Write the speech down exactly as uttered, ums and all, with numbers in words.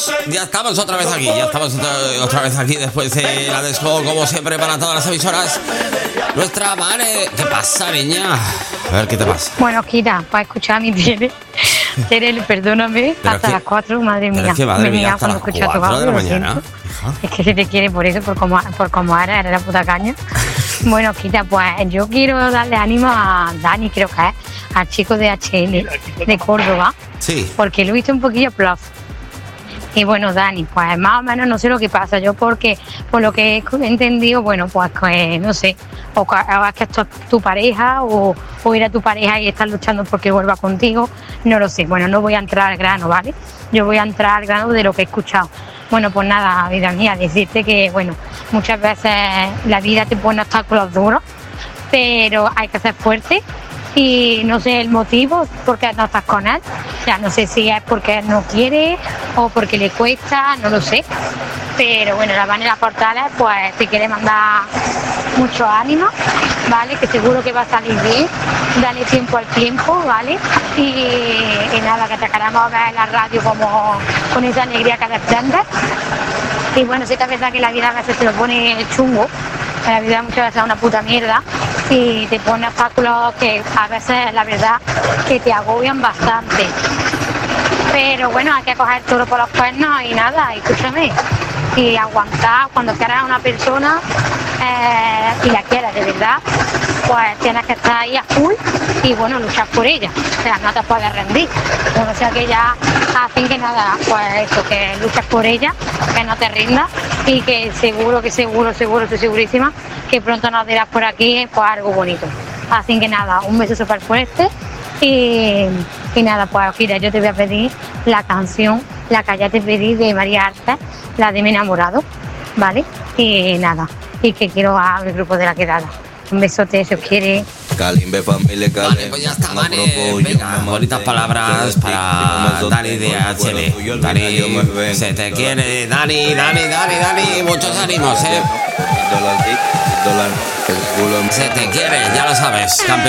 estamos, ya estamos otra vez aquí, ya estamos otra, otra vez aquí después de la Desco, como siempre, para todas las emisoras. Nuestra Mare, ¿qué pasa, niña? A ver, ¿qué te pasa? Bueno, Kira, para escuchar a mi Tere, Tere, perdóname, Pero hasta es que- las cuatro, madre mía. pero es que, madre Me mía, mea hasta cuando las escucho tu cuatro de la audio, lo mañana. siento. Hija. Es que se te quiere por eso, por como, por como eres, eres la puta caña. Bueno, Kira, pues yo quiero darle ánimo a Dani, creo que es, al chico de H L de Córdoba, Sí, porque lo he visto un poquillo plus. Y bueno, Dani, pues más o menos no sé lo que pasa. Yo porque, por lo que he entendido, bueno, pues que, no sé, o, ca- o es que esto es tu pareja o, o era tu pareja y estás luchando porque vuelva contigo, no lo sé. Bueno, no voy a entrar al grano, ¿vale? Yo voy a entrar al grano de lo que he escuchado. Bueno, pues nada, vida mía, decirte que, bueno, muchas veces la vida te pone obstáculos duros, pero hay que ser fuerte. Y no sé el motivo por qué no estás con él. O sea, no sé si es porque él no quiere o porque le cuesta, no lo sé. Pero bueno, la Vanessa Portales pues te quiere mandar mucho ánimo, ¿vale? Que seguro que va a salir bien. Dale tiempo al tiempo, ¿vale? Y, y nada, que te queremos ver en la radio como con esa alegría que desprendes. Y bueno, sí que es verdad que la vida a veces te lo pone chungo. La vida muchas veces es una puta mierda y te pone obstáculos que a veces la verdad que te agobian bastante. Pero bueno, hay que coger todo por los cuernos y nada, escúchame. Y aguantar cuando quieras a una persona eh, y la quieres de verdad, pues tienes que estar ahí a full y bueno, luchar por ella. O sea, no te puedes rendir. Bueno, o sea que ya hacen que nada, pues eso, que luchas por ella, que no te rindas y que seguro, que seguro, seguro, estoy segurísima que pronto nos dirás por aquí pues algo bonito. Así que nada, un beso súper fuerte y, y nada, pues mira, yo te voy a pedir la canción, la que ya te pedí de María Arce, la de Mi enamorado, ¿vale? Y nada, y que quiero al grupo de La Quedada. Un besote, si os quiere. Kalimbe familia, vale, pues ya está, Mane. Venga, bonitas palabras para Dani de H L. Dani, se te quiere, Dani, Dani, Dani, Dani, muchos ánimos, eh. Se te quiere, ya lo sabes, campeón.